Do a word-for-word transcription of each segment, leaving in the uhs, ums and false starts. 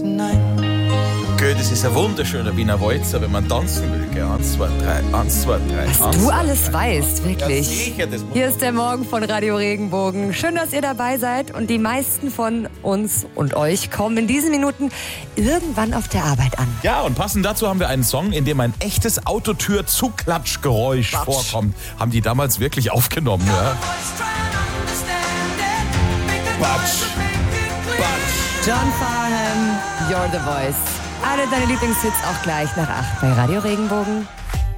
tonight. Okay, das ist ein wunderschöner Wiener Walzer, wenn man tanzen will. Gell? Eins, zwei, drei, eins, zwei, drei. Was eins, du zwei, alles drei. weißt, wirklich. Ja, sicher, das muss Hier ist der Morgen von Radio Regenbogen. Schön, dass ihr dabei seid. Und die meisten von uns und euch kommen in diesen Minuten irgendwann auf der Arbeit an. Ja, und passend dazu haben wir einen Song, in dem ein echtes Autotür-Zuklatschgeräusch vorkommt. Haben die damals wirklich aufgenommen, ja? Batsch. Batsch. John Farnham, You're the Voice. Alle deine Lieblingshits auch gleich nach acht bei Radio Regenbogen.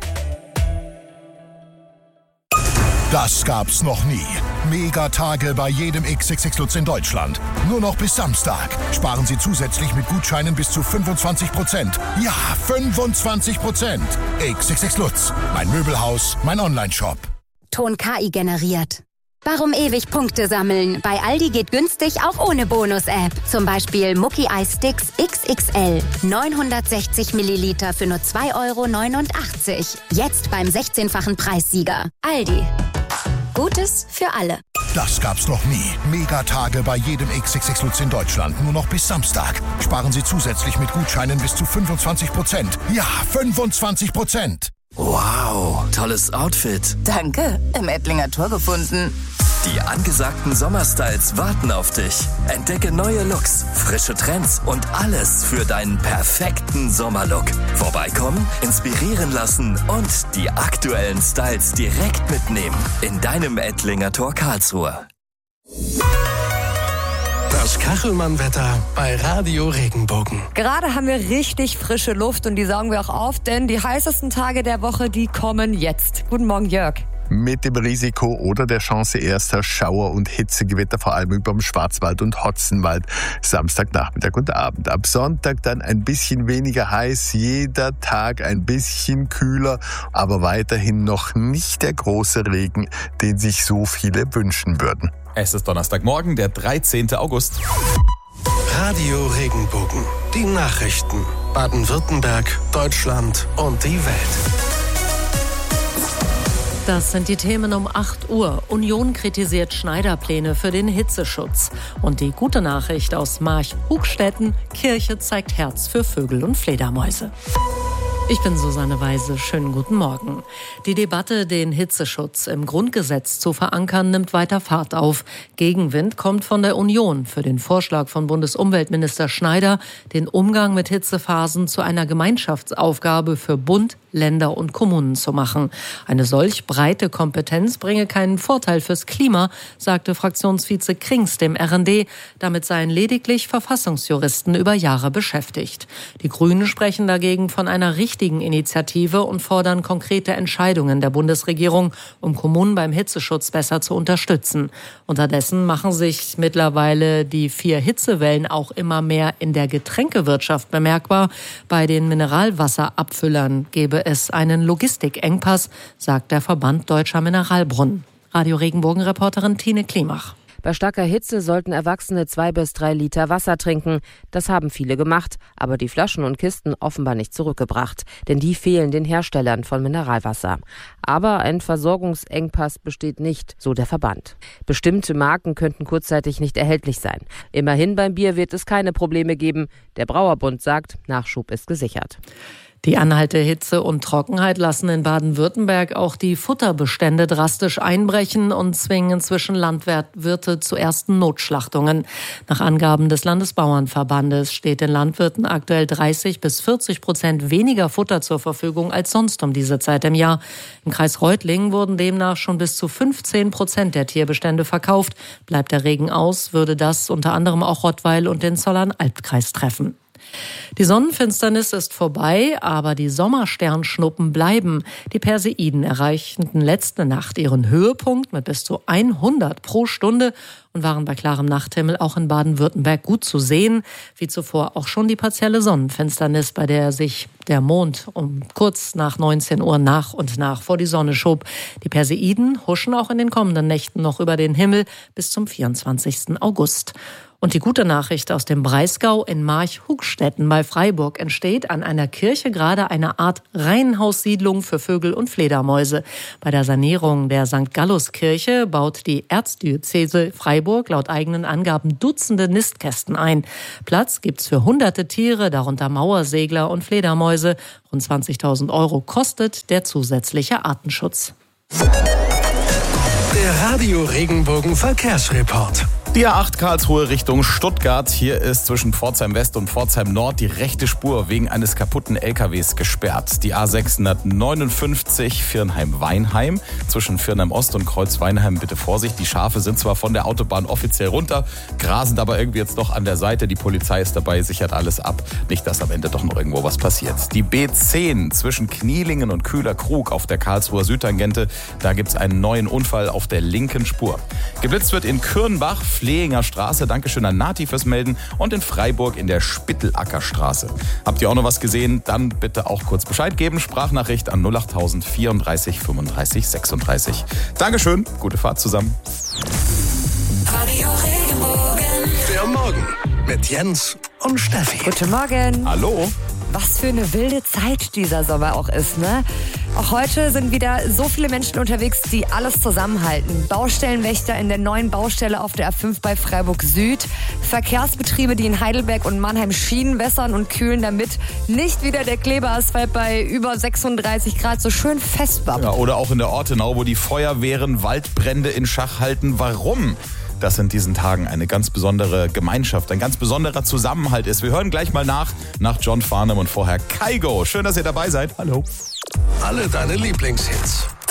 Das gab's noch nie. Megatage bei jedem X X X Lutz in Deutschland. Nur noch bis Samstag. Sparen Sie zusätzlich mit Gutscheinen bis zu fünfundzwanzig Prozent. Ja, fünfundzwanzig Prozent. X X X Lutz. Mein Möbelhaus, mein Onlineshop. Ton K I generiert. Warum ewig Punkte sammeln? Bei Aldi geht günstig auch ohne Bonus-App. Zum Beispiel Mucki Eis-Sticks X X L. neunhundertsechzig Milliliter für nur zwei Euro neunundachtzig. Jetzt beim sechzehnfachen Preissieger. Aldi. Gutes für alle. Das gab's noch nie. Megatage bei jedem X X X Lutz in Deutschland. Nur noch bis Samstag. Sparen Sie zusätzlich mit Gutscheinen bis zu fünfundzwanzig Prozent. Ja, fünfundzwanzig Prozent. Wow, tolles Outfit. Danke, im Ettlinger Tor gefunden. Die angesagten Sommerstyles warten auf dich. Entdecke neue Looks, frische Trends und alles für deinen perfekten Sommerlook. Vorbeikommen, inspirieren lassen und die aktuellen Styles direkt mitnehmen. In deinem Ettlinger Tor Karlsruhe. Das Kachelmann-Wetter bei Radio Regenbogen. Gerade haben wir richtig frische Luft und die saugen wir auch auf, denn die heißesten Tage der Woche, die kommen jetzt. Guten Morgen, Jörg. Mit dem Risiko oder der Chance erster Schauer- und Hitzegewitter, vor allem über dem Schwarzwald und Hotzenwald, Samstagnachmittag und Abend. Ab Sonntag dann ein bisschen weniger heiß, jeder Tag ein bisschen kühler, aber weiterhin noch nicht der große Regen, den sich so viele wünschen würden. Es ist Donnerstagmorgen, der dreizehnten August. Radio Regenbogen. Die Nachrichten. Baden-Württemberg, Deutschland und die Welt. Das sind die Themen um acht Uhr. Union kritisiert Schneider-Pläne für den Hitzeschutz. Und die gute Nachricht aus March-Hugstetten: Kirche zeigt Herz für Vögel und Fledermäuse. Ich bin Susanne Weise. Schönen guten Morgen. Die Debatte, den Hitzeschutz im Grundgesetz zu verankern, nimmt weiter Fahrt auf. Gegenwind kommt von der Union für den Vorschlag von Bundesumweltminister Schneider, den Umgang mit Hitzephasen zu einer Gemeinschaftsaufgabe für Bund, Länder und Kommunen zu machen. Eine solch breite Kompetenz bringe keinen Vorteil fürs Klima, sagte Fraktionsvize Krings dem R N D. Damit seien lediglich Verfassungsjuristen über Jahre beschäftigt. Die Grünen sprechen dagegen von einer richtigen Initiative und fordern konkrete Entscheidungen der Bundesregierung, um Kommunen beim Hitzeschutz besser zu unterstützen. Unterdessen machen sich mittlerweile die vier Hitzewellen auch immer mehr in der Getränkewirtschaft bemerkbar. Bei den Mineralwasserabfüllern gebe es einen Logistikengpass, sagt der Verband Deutscher Mineralbrunnen. Radio Regenbogen-Reporterin Tine Klimach. Bei starker Hitze sollten Erwachsene zwei bis drei Liter Wasser trinken. Das haben viele gemacht, aber die Flaschen und Kisten offenbar nicht zurückgebracht. Denn die fehlen den Herstellern von Mineralwasser. Aber ein Versorgungsengpass besteht nicht, so der Verband. Bestimmte Marken könnten kurzzeitig nicht erhältlich sein. Immerhin beim Bier wird es keine Probleme geben. Der Brauerbund sagt, Nachschub ist gesichert. Die anhaltende Hitze und Trockenheit lassen in Baden-Württemberg auch die Futterbestände drastisch einbrechen und zwingen inzwischen Landwirte zu ersten Notschlachtungen. Nach Angaben des Landesbauernverbandes steht den Landwirten aktuell dreißig bis vierzig Prozent weniger Futter zur Verfügung als sonst um diese Zeit im Jahr. Im Kreis Reutlingen wurden demnach schon bis zu fünfzehn Prozent der Tierbestände verkauft. Bleibt der Regen aus, würde das unter anderem auch Rottweil und den Zollern-Albkreis treffen. Die Sonnenfinsternis ist vorbei, aber die Sommersternschnuppen bleiben. Die Perseiden erreichten letzte Nacht ihren Höhepunkt mit bis zu hundert pro Stunde und waren bei klarem Nachthimmel auch in Baden-Württemberg gut zu sehen. Wie zuvor auch schon die partielle Sonnenfinsternis, bei der sich der Mond um kurz nach neunzehn Uhr nach und nach vor die Sonne schob. Die Perseiden huschen auch in den kommenden Nächten noch über den Himmel bis zum vierundzwanzigsten August. Und die gute Nachricht aus dem Breisgau: in Marchhugstetten bei Freiburg entsteht an einer Kirche gerade eine Art Reihenhaussiedlung für Vögel und Fledermäuse. Bei der Sanierung der Sankt Gallus-Kirche baut die Erzdiözese Freiburg laut eigenen Angaben Dutzende Nistkästen ein. Platz gibt's für hunderte Tiere, darunter Mauersegler und Fledermäuse. Rund zwanzigtausend Euro kostet der zusätzliche Artenschutz. Der Radio Regenbogen Verkehrsreport. Die A acht Karlsruhe Richtung Stuttgart. Hier ist zwischen Pforzheim West und Pforzheim Nord die rechte Spur wegen eines kaputten L K Ws gesperrt. Die A sechshundertneunundfünfzig Viernheim-Weinheim. Zwischen Viernheim Ost und Kreuz-Weinheim bitte Vorsicht. Die Schafe sind zwar von der Autobahn offiziell runter, grasen aber irgendwie jetzt noch an der Seite. Die Polizei ist dabei, sichert alles ab. Nicht, dass am Ende doch noch irgendwo was passiert. Die B zehn zwischen Knielingen und Kühler-Krug auf der Karlsruher Südtangente. Da gibt es einen neuen Unfall auf der linken Spur. Geblitzt wird in Kürnbach, Flehinger Straße, Dankeschön an Nati fürs Melden, und in Freiburg in der Spittelacker-Straße. Habt ihr auch noch was gesehen? Dann bitte auch kurz Bescheid geben. Sprachnachricht an null acht null null vierunddreißig fünfunddreißig sechsunddreißig. Dankeschön, gute Fahrt zusammen. Radio Regenbogen. Der Morgen mit Jens und Steffi. Guten Morgen. Hallo. Was für eine wilde Zeit dieser Sommer auch ist, ne? Auch heute sind wieder so viele Menschen unterwegs, die alles zusammenhalten. Baustellenwächter in der neuen Baustelle auf der A fünf bei Freiburg Süd. Verkehrsbetriebe, die in Heidelberg und Mannheim Schienen wässern und kühlen, damit nicht wieder der Klebeasphalt bei über sechsunddreißig Grad so schön festbappt. Ja, oder auch in der Ortenau, wo die Feuerwehren Waldbrände in Schach halten. Warum das in diesen Tagen eine ganz besondere Gemeinschaft, ein ganz besonderer Zusammenhalt ist? Wir hören gleich mal nach, nach John Farnham und vorher Kygo. Schön, dass ihr dabei seid. Hallo. Alle deine Lieblingshits.